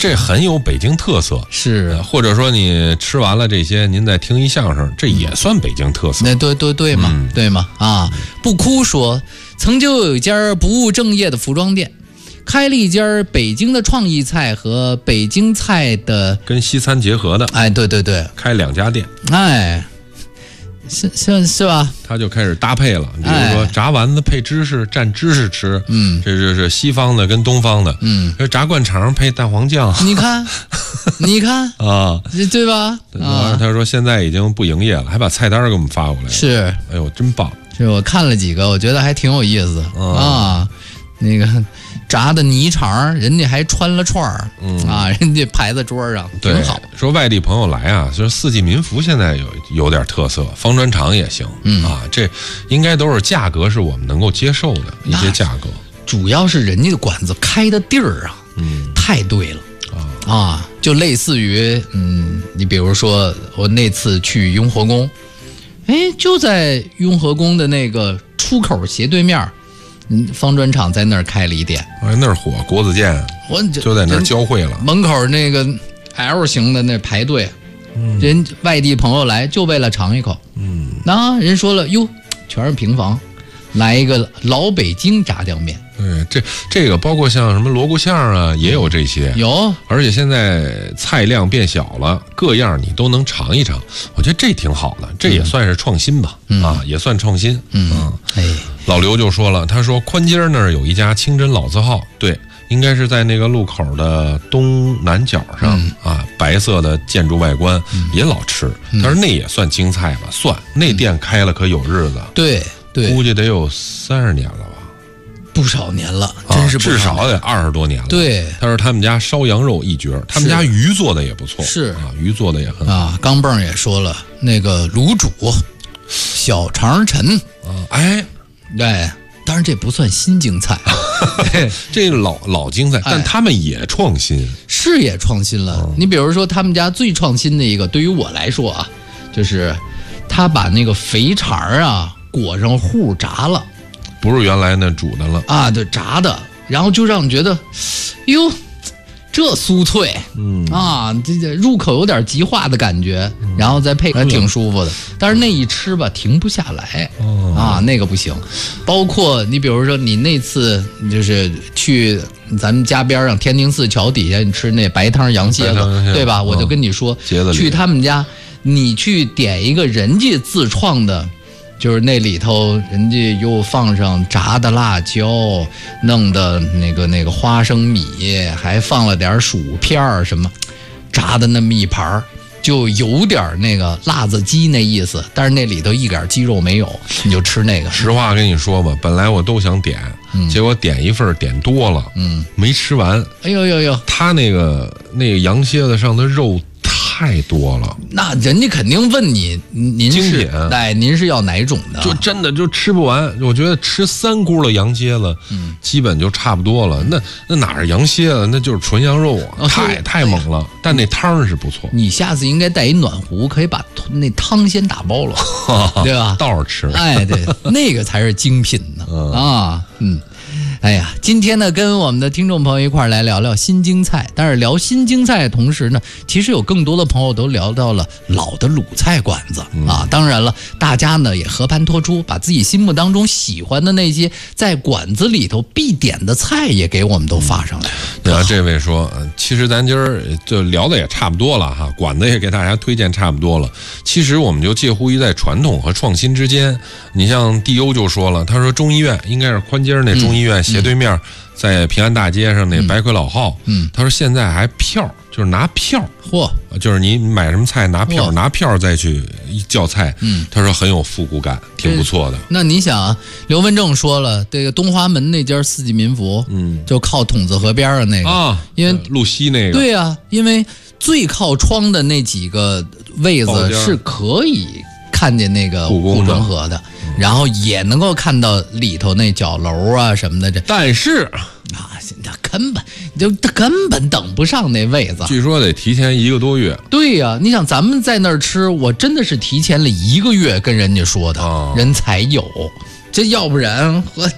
这很有北京特色。 是， 或者说你吃完了这些，您再听一相声，这也算北京特色。 那对嘛，对嘛啊！不哭说，曾经有一家不务正业的服装店，开了一家北京的创意菜和北京菜的跟西餐结合的。 哎，对， 开2家店。 哎。是吧？ 他就开始搭配了，比如说炸丸子配芝士蘸芝士吃，这就是西方的跟东方的，炸灌肠配蛋黄酱， 你看啊，对吧？ 他说现在已经不营业了，还把菜单给我们发过来了。是，哎呦，真棒！ 是我看了几个，我觉得还挺有意思啊。那个炸的泥肠，人家还穿了串儿，人家排在桌上，挺好。 说外地朋友来啊，说四季民福现在有点特色，方砖厂也行，这应该都是价格是我们能够接受的一些价格。 主要是人家的馆子开的地儿啊，太对了就类似于你比如说我那次去雍和宫，就在雍和宫的那个出口斜对面。方砖厂在那儿开了一店， 那儿火，国子监，就在那儿交汇了。 门口那个 L 型的那排队，人外地朋友来就为了尝一口。人说了哟，全是平房，来一个老北京炸酱面。 这个包括像什么锣鼓巷啊，也有这些， 有。而且现在菜量变小了，各样你都能尝一尝，我觉得这挺好的，这也算是创新吧，也算创新。老刘就说了，他说宽街那儿有一家清真老字号，对，应该是在那个路口的东南角上白色的建筑外观，也老吃。他说那也算京菜吧，算那店开了可有日子， 对， 估计得有30年了吧。 不少年了，真是至少得20多年了。 对， 他说他们家烧羊肉一绝，他们家鱼做的也不错， 是鱼做的也很好。 钢镚也说了，那个卤煮、小肠陈对，当然这不算新京菜， 这老京菜，但他们也创新， 是也创新了。你比如说他们家最创新的一个，对于我来说啊，就是他把那个肥肠裹上糊炸了。 不是原来那煮的了对，炸的，然后就让你觉得，哟，这酥脆，这入口有点极化的感觉，然后再配还挺舒服的。但是那一吃吧，停不下来，那个不行。包括你比如说你那次就是去咱们家边上天宁寺桥底下，你吃那白汤羊蝎子，对吧？我就跟你说，去他们家，你去点一个人家自创的。就是那里头，人家又放上炸的辣椒，弄的那个花生米，还放了点薯片什么，炸的那么一盘，就有点那个辣子鸡那意思，但是那里头一点鸡肉没有，你就吃那个。 实话跟你说吧，本来我都想点，结果点一份点多了，没吃完。 哎呦， 他那个羊蝎子上的肉太多了， 那人家肯定问你，您是要哪种的？ 就真的就吃不完。我觉得吃3锅的羊蝎子，基本就差不多了。那哪是羊蝎子，那就是纯羊肉啊，太猛了。但那汤是不错。 你下次应该带一暖壶，可以把那汤先打包了，对吧？ 倒着吃。 对，那个才是精品呢。哎呀，今天呢，跟我们的听众朋友一块儿来聊聊新京菜。但是聊新京菜的同时呢，其实有更多的朋友都聊到了老的鲁菜馆子当然了，大家呢也和盘托出，把自己心目当中喜欢的那些在馆子里头必点的菜也给我们都发上来。 这位说，其实咱今儿就聊的也差不多了哈，馆子也给大家推荐差不多了。其实我们就介乎于在传统和创新之间。你像地欧就说了，他说中医院应该是宽街那中医院斜对面，在平安大街上那白魁老号，他说现在还票，就是拿票，就是你买什么菜拿票再去叫菜，他说很有复古感，挺不错的。 那你想啊，刘文正说了，这个东华门那家四季民福，就靠筒子河边上那个因为路西那个， 对啊，因为最靠窗的那几个位子是可以看见那个护城河的，然后也能够看到里头那角楼什么的。 但是现在根本等不上那位子， 据说得提前1个多月。 对呀，你想咱们在那儿吃，我真的是提前了1个月跟人家说的，人才有。这要不然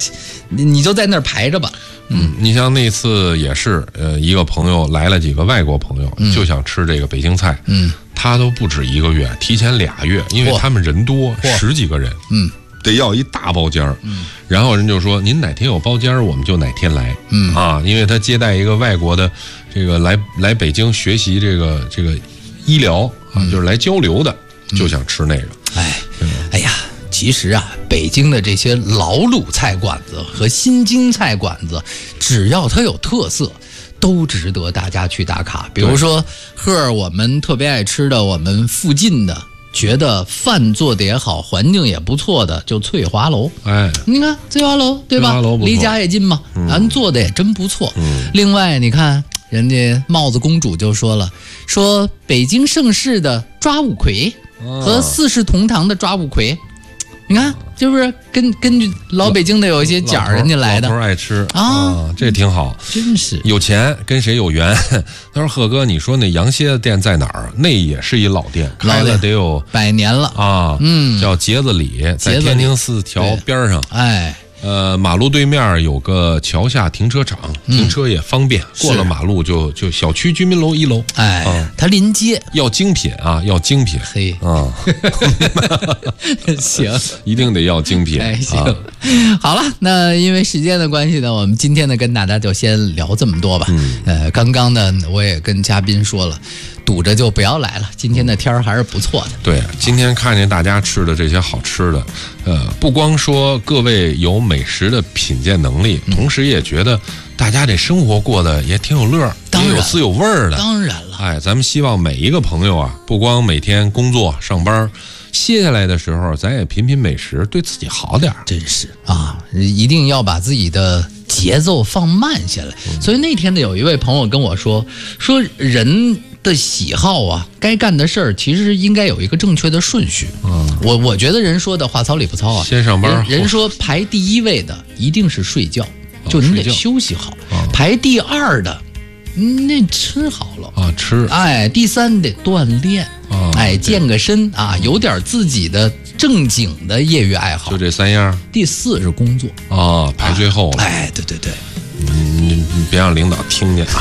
你就在那儿排着吧。 你像那次也是，一个朋友来了几个外国朋友，就想吃这个北京菜，他都不止1个月，提前2月，因为他们人多，10几个人，得要一大包间儿，然后人就说您哪天有包间儿，我们就哪天来，因为他接待一个外国的这个来北京学习这个医疗啊，就是来交流的，就想吃那个。 哎呀，其实啊，北京的这些老鲁菜馆子和新京菜馆子，只要它有特色，都值得大家去打卡。比如说我们特别爱吃的，我们附近的。觉得饭做的也好，环境也不错的，就翠华楼。你看翠华楼对吧？离家也近嘛，咱做的也真不错。另外你看，人家帽子公主就说了，说北京盛世的抓五魁和四世同堂的抓五魁，你看是不是根据老北京的有一些奖人家来的？ 老头爱吃啊，这挺好， 真是有钱跟谁有缘。他说贺哥，你说那羊蝎子店在哪儿？那也是一老店，开了得有 100年了啊。叫节子里，在天宁寺桥边上。马路对面有个桥下停车场，停车也方便，过了马路就小区居民楼1楼。 它临街， 要精品啊，要精品。 行， 一定得要精品。 行，好了，那因为时间的关系呢，我们今天呢跟大家就先聊这么多吧。刚刚呢我也跟嘉宾说了，堵着就不要来了，今天的天儿还是不错的。 对，今天看见大家吃的这些好吃的，不光说各位有美食的品鉴能力，同时也觉得大家这生活过得也挺有乐，也有滋有味儿的。 当然了， 咱们希望每一个朋友啊，不光每天工作上班，歇下来的时候，咱也品品美食，对自己好点。 真是啊，一定要把自己的节奏放慢下来。所以那天呢，有一位朋友跟我说人的喜好啊，该干的事儿其实应该有一个正确的顺序。我觉得人说的话糙理不糙啊， 先上班。 人说排第1位的一定是睡觉，就你得休息好。排第2的，那吃好了啊，吃。 第3得锻炼，健个身啊，有点自己的正经的业余爱好。 就这3样。 第4是工作排最后了。 对。 你别让领导听见啊。